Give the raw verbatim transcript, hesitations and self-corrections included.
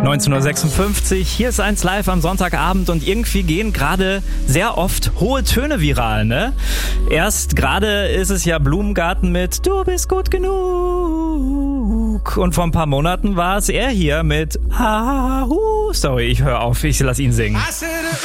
neunzehn Uhr sechsundfünfzig, hier ist eins live am Sonntagabend und irgendwie gehen gerade sehr oft hohe Töne viral, ne? Erst gerade ist es ja Blumengarten mit Du bist gut genug und vor ein paar Monaten war es er hier mit Ahu. Sorry, ich höre auf, ich lass ihn singen.